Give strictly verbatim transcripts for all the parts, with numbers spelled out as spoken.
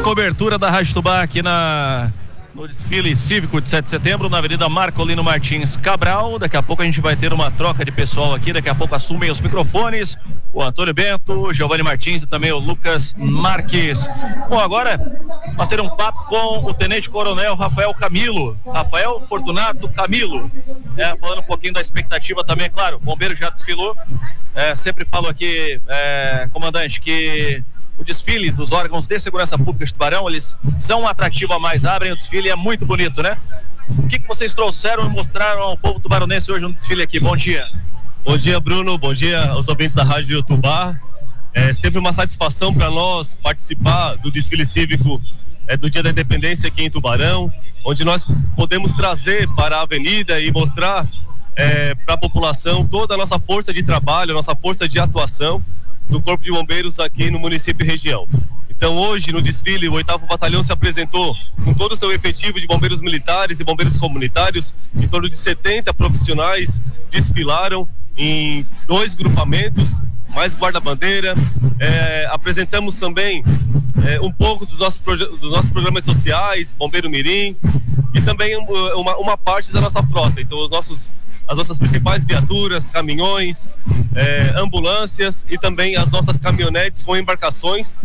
Cobertura da Rádio Tubá aqui na, no desfile cívico de sete de setembro, na Avenida Marcolino Martins Cabral. Daqui a pouco a gente vai ter uma troca de pessoal aqui, daqui a pouco assumem os microfones o Antônio Bento, o Giovanni Martins e também o Lucas Marques. Bom, agora bater um papo com o Tenente Coronel Rafael Camilo, Rafael Fortunato Camilo, é, falando um pouquinho da expectativa também, claro, o bombeiro já desfilou, é, sempre falo aqui, é, comandante, que o desfile dos órgãos de segurança pública de Tubarão, eles são um atrativo a mais, abrem o desfile e é muito bonito, né? O que, que vocês trouxeram e mostraram ao povo tubaronense hoje no desfile aqui? Bom dia. Bom dia, Bruno, bom dia aos ouvintes da Rádio Tubá. É sempre uma satisfação para nós participar do desfile cívico é, do Dia da Independência aqui em Tubarão, onde nós podemos trazer para a avenida e mostrar é, para a população toda a nossa força de trabalho, a nossa força de atuação do Corpo de Bombeiros aqui no município e região. Então hoje no desfile o oitavo Batalhão se apresentou com todo o seu efetivo de bombeiros militares e bombeiros comunitários, em torno de setenta profissionais desfilaram em dois grupamentos, mais guarda-bandeira, é, apresentamos também é, um pouco dos nossos, dos nossos programas sociais, Bombeiro Mirim, e também uma, uma parte da nossa frota, então os nossos as nossas principais viaturas, caminhões, é, ambulâncias e também as nossas caminhonetes com embarcações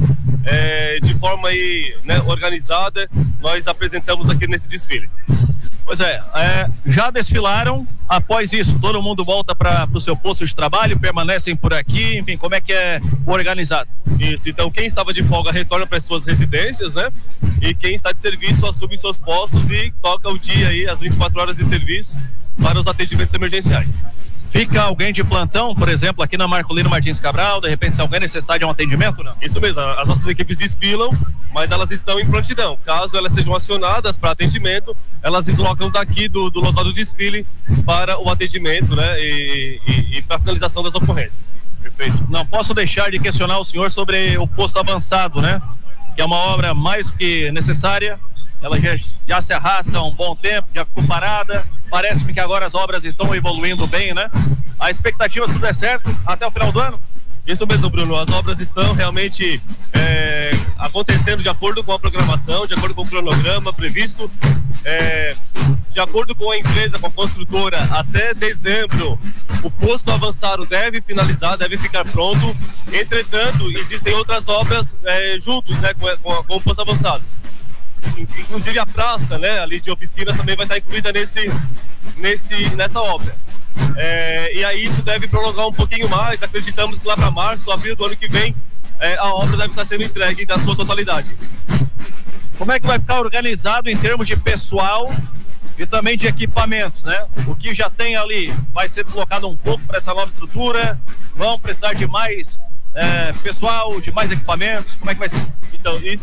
é, de forma aí, né, organizada, nós apresentamos aqui nesse desfile. Pois é, é já desfilaram, após isso todo mundo volta para o seu posto de trabalho, permanecem por aqui, enfim, como é que é organizado? Isso, então quem estava de folga retorna para as suas residências, né? E quem está de serviço assume seus postos e toca o dia aí, as vinte e quatro horas de serviço para os atendimentos emergenciais. Fica alguém de plantão, por exemplo, aqui na Marcolino Martins Cabral, de repente se alguém necessitar de um atendimento, não? Isso mesmo, as nossas equipes desfilam, mas elas estão em prontidão. Caso elas sejam acionadas para atendimento, elas deslocam daqui do, do local do desfile para o atendimento, né, e, e, e para a finalização das ocorrências. Perfeito. Não posso deixar de questionar o senhor sobre o posto avançado, né? Que é uma obra mais do que necessária. Ela já, já se arrasta há um bom tempo, já ficou parada. Parece-me que agora as obras estão evoluindo bem, né? A expectativa, se tudo é certo, até o final do ano? Isso mesmo, Bruno. As obras estão realmente é, acontecendo de acordo com a programação, de acordo com o cronograma previsto. É, de acordo com a empresa, com a construtora, até dezembro, o posto avançado deve finalizar, deve ficar pronto. Entretanto, existem outras obras é, juntos, né, com, com, com o posto avançado. Inclusive a praça, né, ali de oficinas também vai estar incluída nesse, nesse, nessa obra. É, e aí isso deve prolongar um pouquinho mais. Acreditamos que lá para março, abril do ano que vem, é, a obra deve estar sendo entregue na sua totalidade. Como é que vai ficar organizado em termos de pessoal e também de equipamentos, né? O que já tem ali vai ser deslocado um pouco para essa nova estrutura? Vão precisar de mais é, pessoal, de mais equipamentos? Como é que vai ser? Então, isso